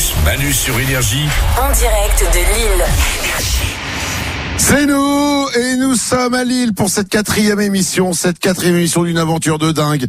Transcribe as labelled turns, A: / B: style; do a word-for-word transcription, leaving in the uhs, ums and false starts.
A: Phébus, Manu sur Énergie.
B: En direct de Lille.
C: C'est nous, et nous sommes à Lille pour cette quatrième émission, cette quatrième émission d'une aventure de dingue.